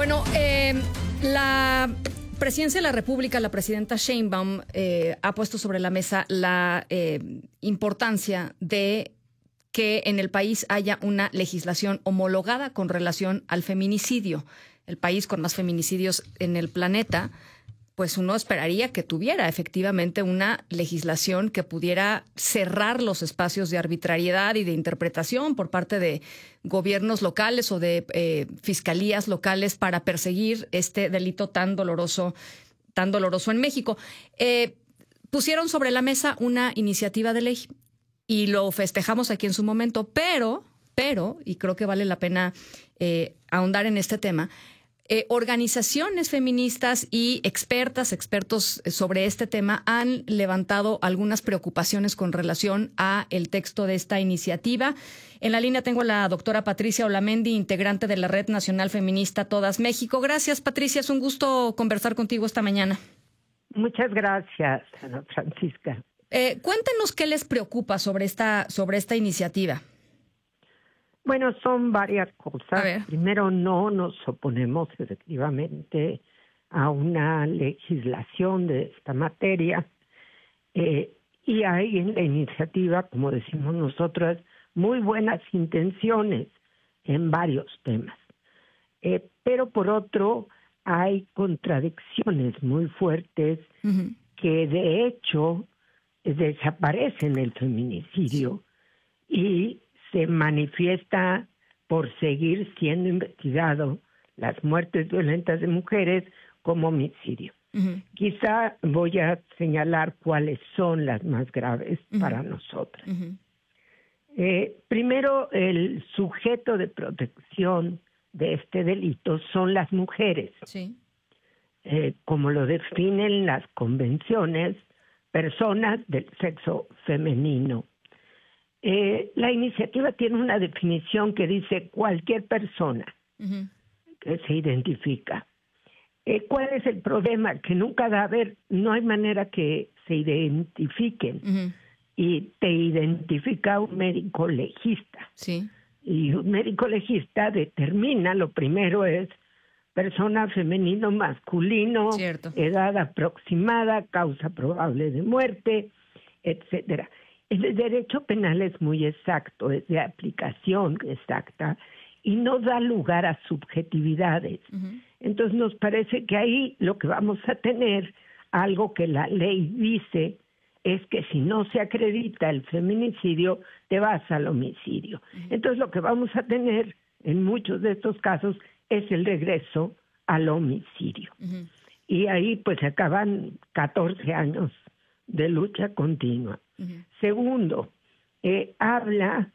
Bueno, la Presidencia de la República, la presidenta Sheinbaum, ha puesto sobre la mesa la importancia de que en el país haya una legislación homologada con relación al feminicidio. El país con más feminicidios en el planeta, pues uno esperaría que tuviera efectivamente una legislación que pudiera cerrar los espacios de arbitrariedad y de interpretación por parte de gobiernos locales o de fiscalías locales para perseguir este delito tan doloroso en México. Pusieron sobre la mesa una iniciativa de ley y lo festejamos aquí en su momento, pero, y creo que vale la pena ahondar en este tema, organizaciones feministas y expertos sobre este tema han levantado algunas preocupaciones con relación a el texto de esta iniciativa. En la línea tengo a la doctora Patricia Olamendi, integrante de la Red Nacional Feminista Todas México. Gracias, Patricia. Es un gusto conversar contigo esta mañana. Muchas gracias, Ana Francisca. Cuéntenos qué les preocupa sobre esta iniciativa. Bueno, son varias cosas. Primero, no nos oponemos efectivamente a una legislación de esta materia. Y hay en la iniciativa, como decimos nosotras, muy buenas intenciones en varios temas. Pero por otro, hay contradicciones muy fuertes que de hecho desaparecen el feminicidio y se manifiesta por seguir siendo investigado las muertes violentas de mujeres como homicidio. Quizá voy a señalar cuáles son las más graves para nosotras. Primero, el sujeto de protección de este delito son las mujeres. Sí. Como lo definen las convenciones, personas del sexo femenino. La iniciativa tiene una definición que dice cualquier persona que se identifica. ¿Cuál es el problema? Que nunca no hay manera que se identifiquen. Y te identifica un médico legista. Sí. Y un médico legista determina, lo primero es persona femenino, masculino, Cierto. Edad aproximada, causa probable de muerte, etcétera. El derecho penal es muy exacto, es de aplicación exacta y no da lugar a subjetividades. Entonces nos parece que ahí lo que vamos a tener, algo que la ley dice, es que si no se acredita el feminicidio, te vas al homicidio. Entonces lo que vamos a tener en muchos de estos casos es el regreso al homicidio. Y ahí pues se acaban 14 años de lucha continua. Segundo, habla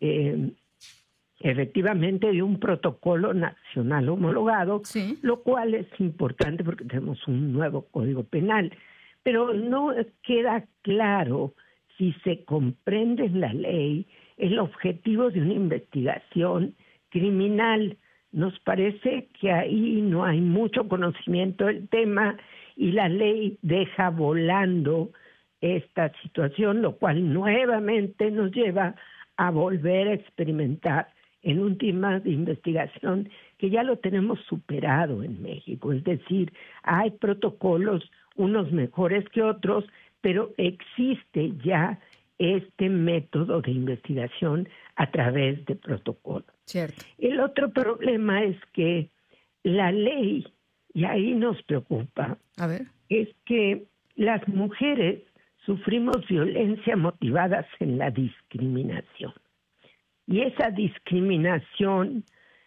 efectivamente de un protocolo nacional homologado, sí, lo cual es importante porque tenemos un nuevo Código Penal, pero no queda claro si se comprende en la ley el objetivo de una investigación criminal. Nos parece que ahí no hay mucho conocimiento del tema y la ley deja volando esta situación, lo cual nuevamente nos lleva a volver a experimentar en un tema de investigación que ya lo tenemos superado en México. Es decir, hay protocolos, unos mejores que otros, pero existe ya este método de investigación a través de protocolos. Cierto. El otro problema es que la ley, y ahí nos preocupa, es que las mujeres sufrimos violencia motivadas en la discriminación. Y esa discriminación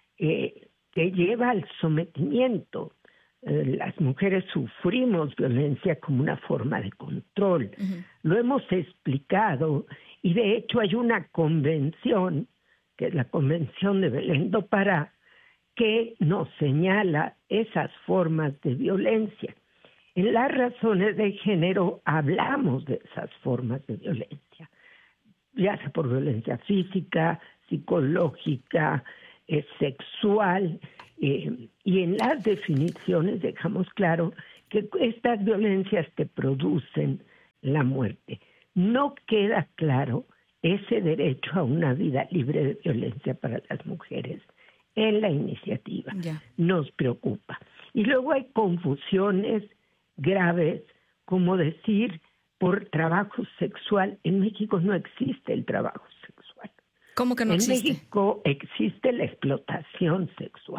te lleva al sometimiento. Las mujeres sufrimos violencia como una forma de control. Lo hemos explicado y de hecho hay una convención, que es la Convención de Belén do Pará, que nos señala esas formas de violencia. En las razones de género hablamos de esas formas de violencia, ya sea por violencia física, psicológica, sexual, y en las definiciones dejamos claro que estas violencias te producen la muerte. No queda claro ese derecho a una vida libre de violencia para las mujeres en la iniciativa. Nos preocupa. Y luego hay confusiones graves, como decir por trabajo sexual. En México no existe el trabajo sexual. ¿Cómo que no existe? En México existe la explotación sexual.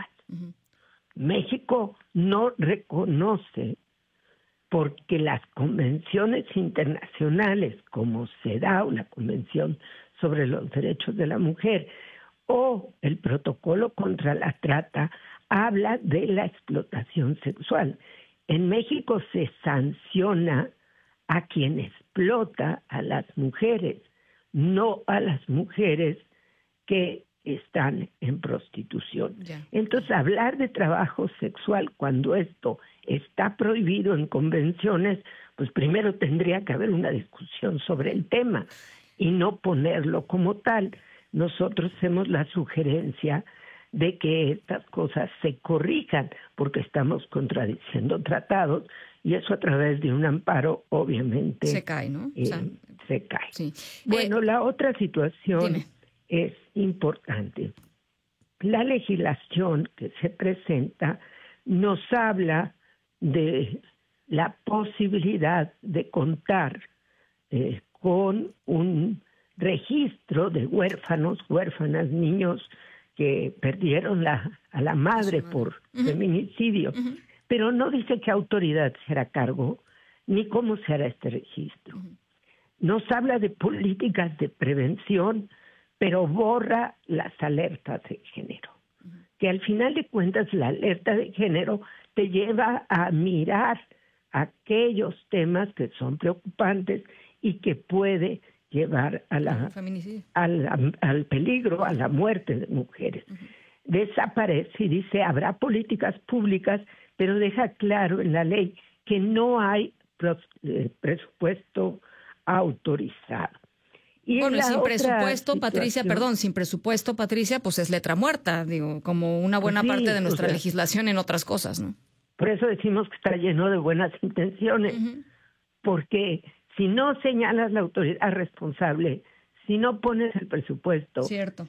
México no reconoce, porque las convenciones internacionales, como CEDAW, la Convención sobre los Derechos de la Mujer, o el Protocolo contra la Trata, habla de la explotación sexual. En México se sanciona a quien explota a las mujeres, no a las mujeres que están en prostitución. Entonces, hablar de trabajo sexual cuando esto está prohibido en convenciones, pues primero tendría que haber una discusión sobre el tema y no ponerlo como tal. Nosotros hacemos la sugerencia de que estas cosas se corrijan porque estamos contradiciendo tratados y eso a través de un amparo obviamente se cae, ¿no? Se cae. Sí. Bueno, la otra situación es importante. La legislación que se presenta nos habla de la posibilidad de contar con un registro de huérfanos, huérfanas, niños que perdieron a la madre por feminicidio, pero no dice qué autoridad será a cargo ni cómo se hará este registro. Nos habla de políticas de prevención, pero borra las alertas de género, que al final de cuentas la alerta de género te lleva a mirar aquellos temas que son preocupantes y que puede llevar a al peligro, a la muerte de mujeres. Desaparece y dice, habrá políticas públicas, pero deja claro en la ley que no hay presupuesto autorizado. Y bueno, sin presupuesto, Patricia, sin presupuesto, Patricia, pues es letra muerta, digo, como una buena parte de nuestra legislación en otras cosas, ¿no? Por eso decimos que está lleno de buenas intenciones, porque si no señalas la autoridad responsable, si no pones el presupuesto,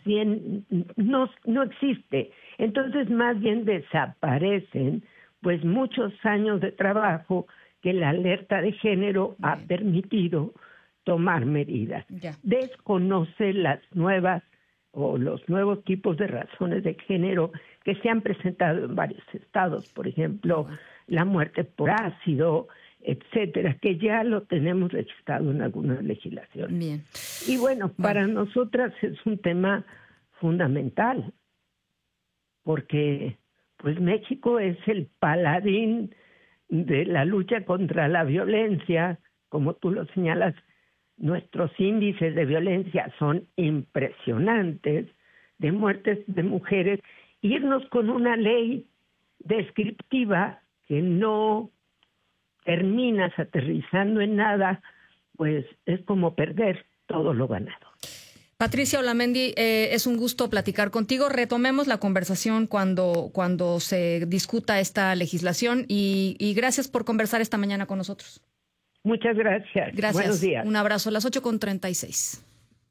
no existe. Entonces, más bien desaparecen pues muchos años de trabajo que la alerta de género ha permitido tomar medidas. Desconoce las nuevas o los nuevos tipos de razones de género que se han presentado en varios estados, por ejemplo, la muerte por ácido, etcétera, que ya lo tenemos registrado en algunas legislaciones. Y bueno, para nosotras es un tema fundamental, porque pues México es el paladín de la lucha contra la violencia, como tú lo señalas. Nuestros índices de violencia son impresionantes, de muertes de mujeres. Irnos con una ley descriptiva que no terminas aterrizando en nada, pues es como perder todo lo ganado. Patricia Olamendi, es un gusto platicar contigo. Retomemos la conversación cuando se discuta esta legislación y gracias por conversar esta mañana con nosotros. Muchas gracias. Buenos días. Un abrazo. A las 8:36.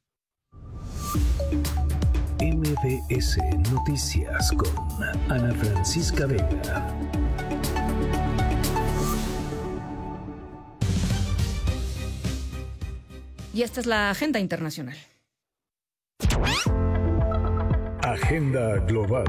MBS Noticias con Ana Francisca Vega. Y esta es la agenda internacional. Agenda global.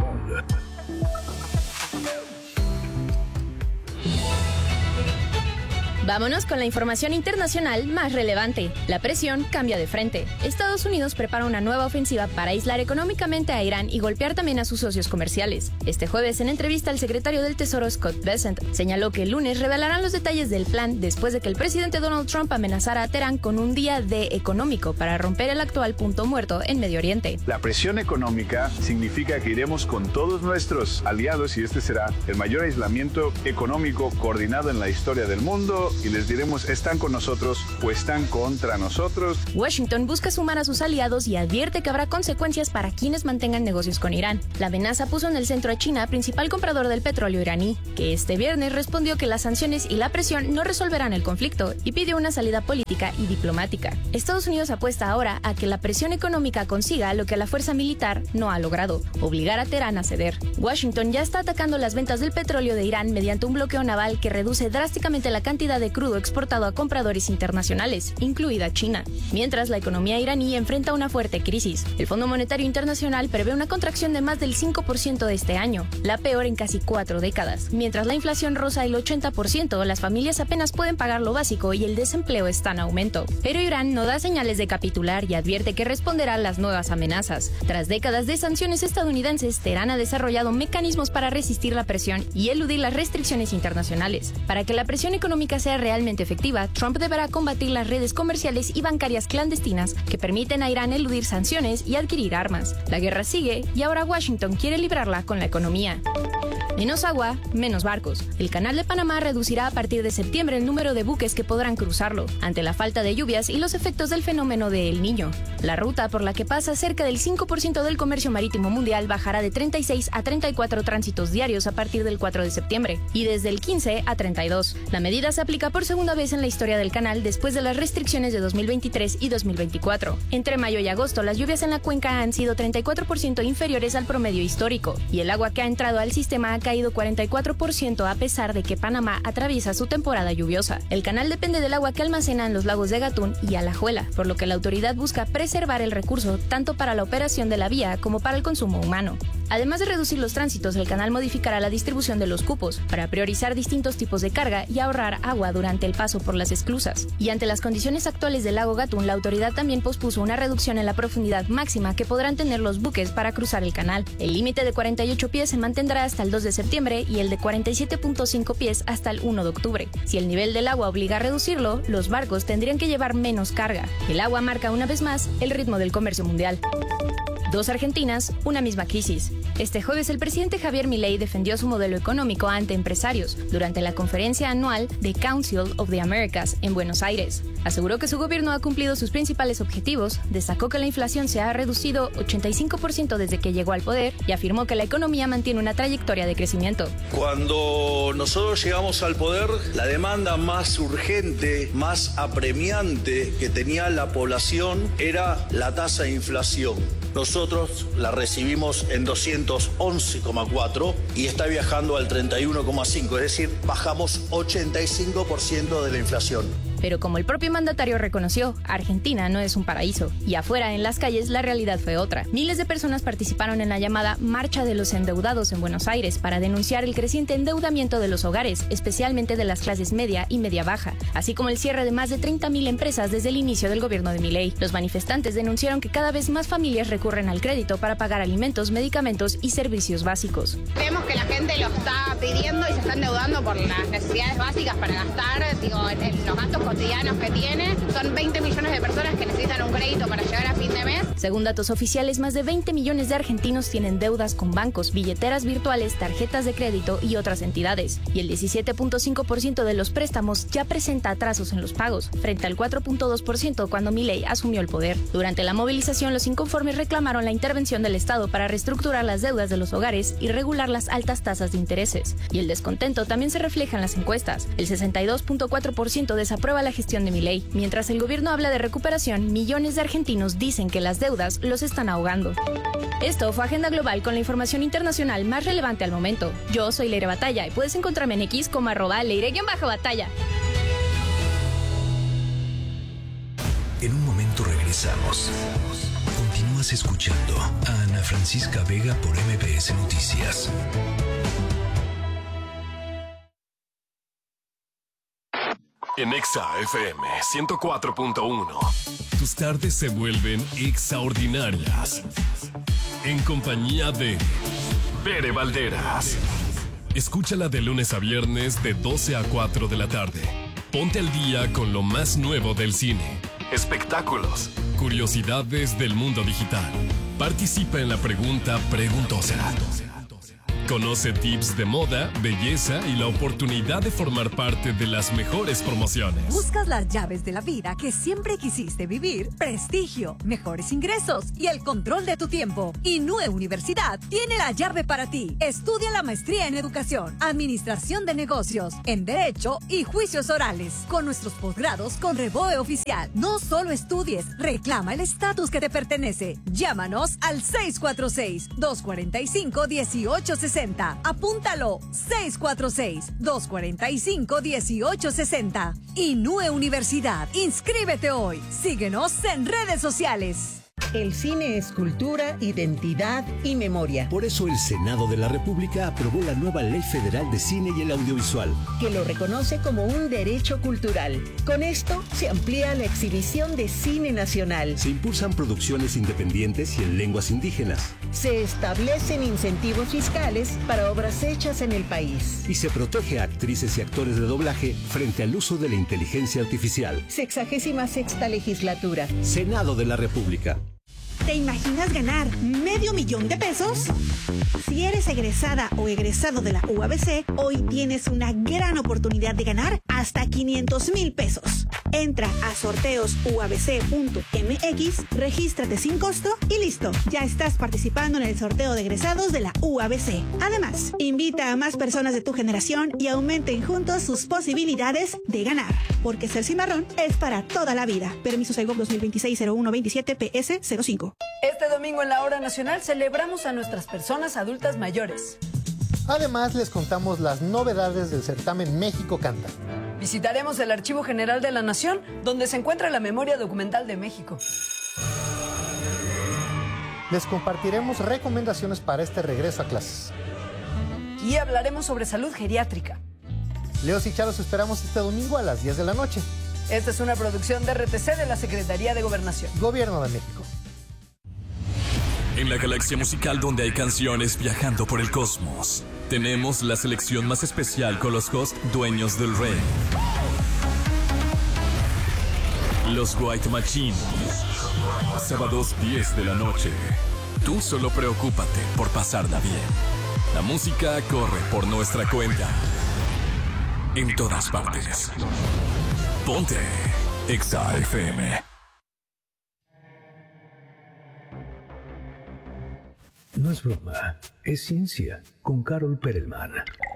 Vámonos con la información internacional más relevante. La presión cambia de frente. Estados Unidos prepara una nueva ofensiva para aislar económicamente a Irán y golpear también a sus socios comerciales. Este jueves, en entrevista, el secretario del Tesoro, Scott Bessent, señaló que el lunes revelarán los detalles del plan después de que el presidente Donald Trump amenazara a Teherán con un día D económico para romper el actual punto muerto en Medio Oriente. La presión económica significa que iremos con todos nuestros aliados y este será el mayor aislamiento económico coordinado en la historia del mundo y les diremos, ¿están con nosotros o están contra nosotros? Washington busca sumar a sus aliados y advierte que habrá consecuencias para quienes mantengan negocios con Irán. La amenaza puso en el centro a China, principal comprador del petróleo iraní, que este viernes respondió que las sanciones y la presión no resolverán el conflicto y pidió una salida política y diplomática. Estados Unidos apuesta ahora a que la presión económica consiga lo que la fuerza militar no ha logrado, obligar a Teherán a ceder. Washington ya está atacando las ventas del petróleo de Irán mediante un bloqueo naval que reduce drásticamente la cantidad de crudo exportado a compradores internacionales, incluida China. Mientras, la economía iraní enfrenta una fuerte crisis. El Fondo Monetario Internacional prevé una contracción de más del 5% de este año, la peor en casi 4 décadas. Mientras la inflación roza el 80%, las familias apenas pueden pagar lo básico y el desempleo está en aumento. Pero Irán no da señales de capitular y advierte que responderá a las nuevas amenazas. Tras décadas de sanciones estadounidenses, Teherán ha desarrollado mecanismos para resistir la presión y eludir las restricciones internacionales. Para que la presión económica sea realmente efectiva, Trump deberá combatir las redes comerciales y bancarias clandestinas que permiten a Irán eludir sanciones y adquirir armas. La guerra sigue y ahora Washington quiere librarla con la economía. Menos agua, menos barcos. El Canal de Panamá reducirá a partir de septiembre el número de buques que podrán cruzarlo, ante la falta de lluvias y los efectos del fenómeno de El Niño. La ruta por la que pasa cerca del 5% del comercio marítimo mundial bajará de 36 a 34 tránsitos diarios a partir del 4 de septiembre, y desde el 15 a 32. La medida se aplica por segunda vez en la historia del canal después de las restricciones de 2023 y 2024. Entre mayo y agosto, las lluvias en la cuenca han sido 34% inferiores al promedio histórico, y el agua que ha entrado al sistema ha caído 44% a pesar de que Panamá atraviesa su temporada lluviosa. El canal depende del agua que almacenan los lagos de Gatún y Alajuela, por lo que la autoridad busca preservar el recurso tanto para la operación de la vía como para el consumo humano. Además de reducir los tránsitos, el canal modificará la distribución de los cupos para priorizar distintos tipos de carga y ahorrar agua durante el paso por las esclusas. Y ante las condiciones actuales del lago Gatún, la autoridad también pospuso una reducción en la profundidad máxima que podrán tener los buques para cruzar el canal. El límite de 48 pies se mantendrá hasta el 2 de septiembre y el de 47.5 pies hasta el 1 de octubre. Si el nivel del agua obliga a reducirlo, los barcos tendrían que llevar menos carga. El agua marca una vez más el ritmo del comercio mundial. Dos Argentinas, una misma crisis. Este jueves el presidente Javier Milei defendió su modelo económico ante empresarios durante la conferencia anual de Council of the Americas en Buenos Aires. Aseguró que su gobierno ha cumplido sus principales objetivos, destacó que la inflación se ha reducido 85% desde que llegó al poder y afirmó que la economía mantiene una trayectoria de crecimiento. Cuando nosotros llegamos al poder, la demanda más urgente, más apremiante que tenía la población era la tasa de inflación. Nosotros la recibimos en 211,4 y está viajando al 31,5, es decir, bajamos 85% de la inflación. Pero como el propio mandatario reconoció, Argentina no es un paraíso. Y afuera, en las calles, la realidad fue otra. Miles de personas participaron en la llamada Marcha de los Endeudados en Buenos Aires para denunciar el creciente endeudamiento de los hogares, especialmente de las clases media y media-baja, así como el cierre de más de 30.000 empresas desde el inicio del gobierno de Milei. Los manifestantes denunciaron que cada vez más familias recurren al crédito para pagar alimentos, medicamentos y servicios básicos. Vemos que la gente lo está pidiendo y se está endeudando por las necesidades básicas para gastar, en los gastos cotidianos que tiene. Son 20 millones de personas que necesitan un crédito para llegar a fin de mes. Según datos oficiales, más de 20 millones de argentinos tienen deudas con bancos, billeteras virtuales, tarjetas de crédito y otras entidades. Y el 17.5% de los préstamos ya presenta atrasos en los pagos, frente al 4.2% cuando Milei asumió el poder. Durante la movilización, los inconformes reclamaron la intervención del Estado para reestructurar las deudas de los hogares y regular las altas tasas de intereses. Y el descontento también se refleja en las encuestas. El 62.4% desaprueba la gestión de Milei. Mientras el gobierno habla de recuperación, millones de argentinos dicen que las deudas los están ahogando. Esto fue Agenda Global con la información internacional más relevante al momento. Yo soy Leire Batalla y puedes encontrarme en X como @Leire_Batalla. En un momento regresamos. Continúas escuchando a Ana Francisca Vega por MBS Noticias. En Exa FM 104.1. Tus tardes se vuelven extraordinarias. En compañía de Bere Valderas. Escúchala de lunes a viernes de 12 a 4 de la tarde. Ponte al día con lo más nuevo del cine, espectáculos, curiosidades del mundo digital. Participa en la pregunta preguntosa. Conoce tips de moda, belleza y la oportunidad de formar parte de las mejores promociones. ¿Buscas las llaves de la vida que siempre quisiste vivir? Prestigio, mejores ingresos y el control de tu tiempo. INUE Universidad tiene la llave para ti. Estudia la maestría en Educación, Administración de Negocios, en Derecho y Juicios Orales. Con nuestros posgrados con Reboe Oficial. No solo estudies, reclama el estatus que te pertenece. Llámanos al 646-245-1860. Apúntalo, 646-245-1860. INUE Universidad. Inscríbete hoy. Síguenos en redes sociales. El cine es cultura, identidad y memoria. Por eso el Senado de la República aprobó la nueva Ley Federal de Cine y el Audiovisual, que lo reconoce como un derecho cultural. Con esto se amplía la exhibición de cine nacional. Se impulsan producciones independientes y en lenguas indígenas. Se establecen incentivos fiscales para obras hechas en el país. Y se protege a actrices y actores de doblaje frente al uso de la inteligencia artificial. 66ª legislatura. Senado de la República. ¿Te imaginas ganar $500,000 de pesos? Si eres egresada o egresado de la UABC, hoy tienes una gran oportunidad de ganar hasta $500,000 pesos. Entra a sorteosuabc.mx, regístrate sin costo y listo, ya estás participando en el sorteo de egresados de la UABC. Además, invita a más personas de tu generación y aumenten juntos sus posibilidades de ganar. Porque ser cimarrón es para toda la vida. Permiso SAIGOP 2026-0127 PS05. Este domingo en la Hora Nacional celebramos a nuestras personas adultas mayores. Además, les contamos las novedades del certamen México Canta. Visitaremos el Archivo General de la Nación, donde se encuentra la memoria documental de México. Les compartiremos recomendaciones para este regreso a clases. Y hablaremos sobre salud geriátrica. Leos y Charo, esperamos este domingo a las 10 de la noche. Esta es una producción de RTC de la Secretaría de Gobernación. Gobierno de México. En la galaxia musical donde hay canciones viajando por el cosmos, tenemos la selección más especial con los hosts dueños del rey. Los White Machine. Sábados 10 de la noche. Tú solo preocúpate por pasarla bien. La música corre por nuestra cuenta. En todas partes. Ponte Exa FM. No es broma, es ciencia, con Carol Perelman.